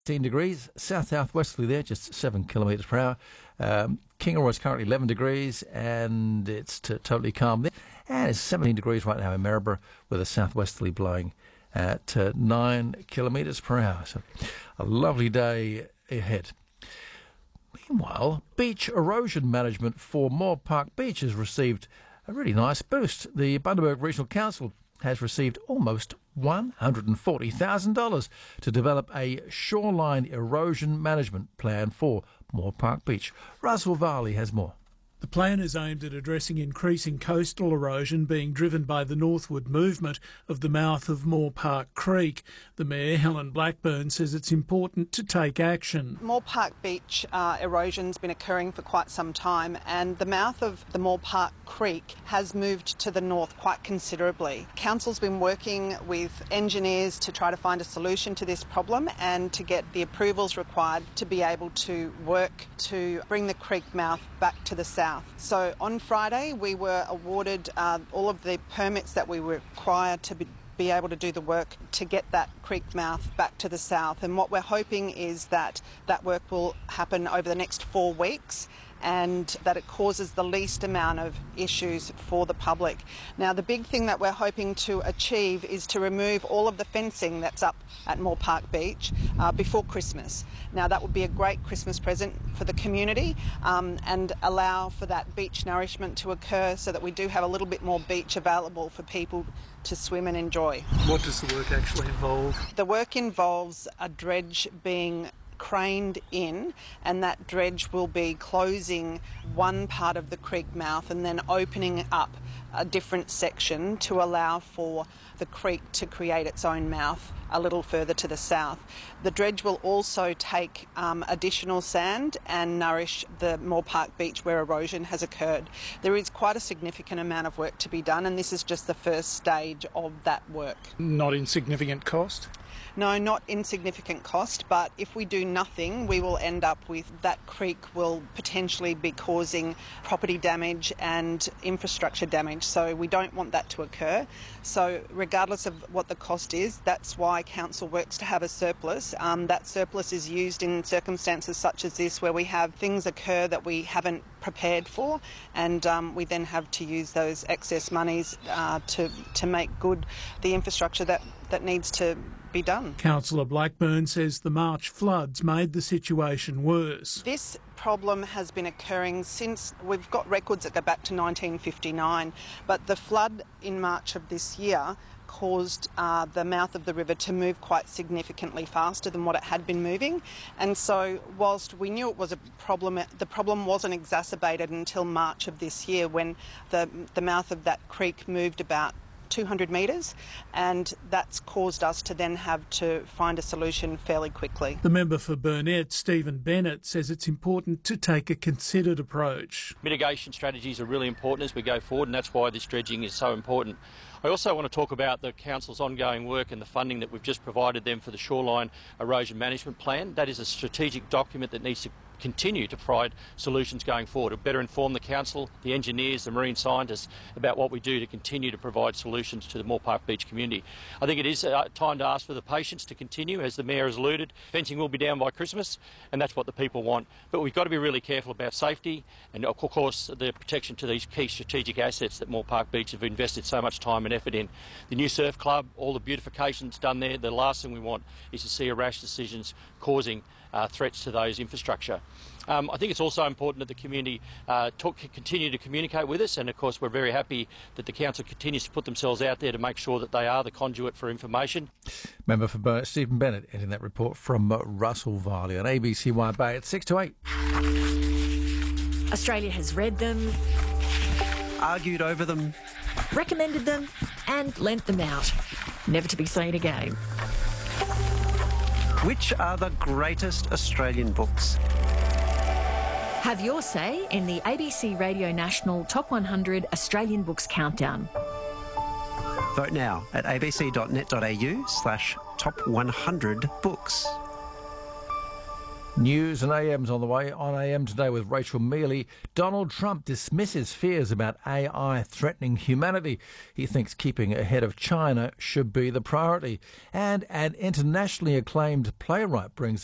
18 degrees, south-southwesterly there, just 7 kilometres per hour. Kingaroy is currently 11 degrees, and it's totally calm there. And it's 17 degrees right now in Maryborough, with a southwesterly blowing at 9 kilometres per hour. So a lovely day ahead. Meanwhile, beach erosion management for Moore Park Beach has received a really nice boost. The Bundaberg Regional Council has received almost $140,000 to develop a shoreline erosion management plan for Moore Park Beach. Russell Varley has more. The plan is aimed at addressing increasing coastal erosion being driven by the northward movement of the mouth of Moore Park Creek. The Mayor, Helen Blackburn, says it's important to take action. Moore Park Beach erosion's been occurring for quite some time, and the mouth of the Moore Park Creek has moved to the north quite considerably. Council's been working with engineers to try to find a solution to this problem and to get the approvals required to be able to work to bring the creek mouth back to the south. So on Friday we were awarded all of the permits that we require to be able to do the work to get that creek mouth back to the south, and what we're hoping is that that work will happen over the next 4 weeks and that it causes the least amount of issues for the public. Now, the big thing that we're hoping to achieve is to remove all of the fencing that's up at Moore Park Beach before Christmas. Now, that would be a great Christmas present for the community and allow for that beach nourishment to occur so that we do have a little bit more beach available for people to swim and enjoy. What does the work actually involve? The work involves a dredge being craned in, and that dredge will be closing one part of the creek mouth and then opening up a different section to allow for the creek to create its own mouth a little further to the south. The dredge will also take additional sand and nourish the Moore Park Beach where erosion has occurred. There is quite a significant amount of work to be done, and this is just the first stage of that work. Not insignificant cost? No, not insignificant cost, but if we do nothing, we will end up with that creek will potentially be causing property damage and infrastructure damage, so we don't want that to occur. So regardless of what the cost is, that's why Council works to have a surplus. That surplus is used in circumstances such as this, where we have things occur that we haven't prepared for, and we then have to use those excess monies to make good the infrastructure that needs to be done. Councillor Blackburn says the March floods made the situation worse. This problem has been occurring since, we've got records that go back to 1959, but the flood in March of this year caused the mouth of the river to move quite significantly faster than what it had been moving, and so whilst we knew it was a problem, the problem wasn't exacerbated until March of this year, when the mouth of that creek moved about 200 metres, and that's caused us to then have to find a solution fairly quickly. The member for Burnett, Stephen Bennett, says it's important to take a considered approach. Mitigation strategies are really important as we go forward, and that's why this dredging is so important. I also want to talk about the Council's ongoing work and the funding that we've just provided them for the Shoreline Erosion Management Plan. That is a strategic document that needs to continue to provide solutions going forward. It'll better inform the Council, the engineers, the marine scientists about what we do to continue to provide solutions to the Moore Park Beach community. I think it is time to ask for the patience to continue. As the Mayor has alluded, fencing will be down by Christmas, and that's what the people want. But we've got to be really careful about safety and, of course, the protection to these key strategic assets that Moore Park Beach have invested so much time and effort in. The new surf club, all the beautifications done there, the last thing we want is to see a rash decisions causing threats to those infrastructure. I think it's also important that the community continue to communicate with us, and of course we're very happy that the Council continues to put themselves out there to make sure that they are the conduit for information. Member for Burnett, Stephen Bennett, ending that report from Russell Varley on ABCY Bay at 6 to 8. Australia has read them, argued over them, recommended them and lent them out, never to be seen again. Which are the greatest Australian books? Have your say in the ABC Radio National Top 100 Australian Books Countdown. Vote now at abc.net.au/top100books. News and AM's on the way. On AM today with Rachel Mealy, Donald Trump dismisses fears about AI threatening humanity. He thinks keeping ahead of China should be the priority. And an internationally acclaimed playwright brings